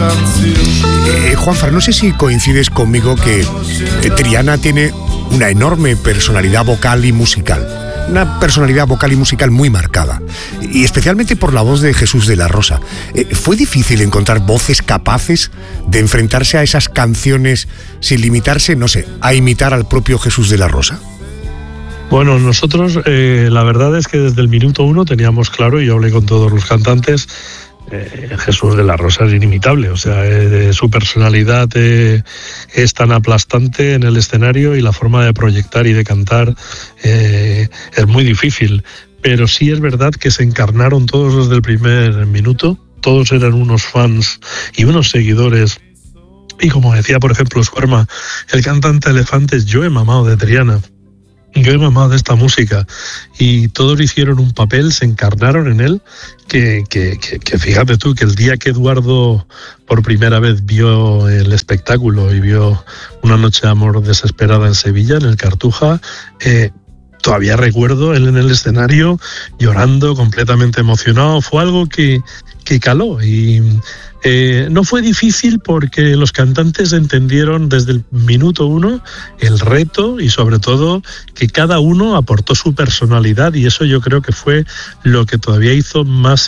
Juanfran, no sé si coincides conmigo que Triana tiene una enorme personalidad vocal y musical. Una personalidad vocal y musical muy marcada, y especialmente por la voz de Jesús de la Rosa. ¿Fue difícil encontrar voces capaces de enfrentarse a esas canciones sin limitarse, no sé, a imitar al propio Jesús de la Rosa? Bueno, nosotros la verdad es que desde el minuto 1 teníamos claro, y yo hablé con todos los cantantes, Jesús de la Rosa es inimitable, o sea, su personalidad es tan aplastante en el escenario, y la forma de proyectar y de cantar es muy difícil, pero sí es verdad que se encarnaron todos desde el primer minuto, todos eran unos fans y unos seguidores, y como decía por ejemplo Suerma, el cantante Elefantes, yo he mamado de Triana. Yo he mamado de esta música, y todos hicieron un papel, se encarnaron en él, que fíjate tú, que el día que Eduardo por primera vez vio el espectáculo y vio Una noche de amor desesperada en Sevilla, en el Cartuja, todavía recuerdo él en el escenario llorando, completamente emocionado. Fue algo que caló, y no fue difícil porque los cantantes entendieron desde el minuto 1 el reto, y sobre todo que cada uno aportó su personalidad, y eso yo creo que fue lo que todavía hizo más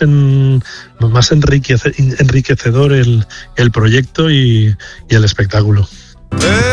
enriquecedor el proyecto y el espectáculo.